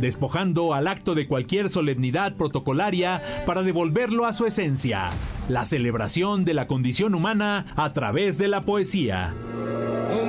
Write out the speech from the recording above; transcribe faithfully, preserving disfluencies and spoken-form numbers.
despojando al acto de cualquier solemnidad protocolaria para devolverlo a su esencia, la celebración de la condición humana a través de la poesía.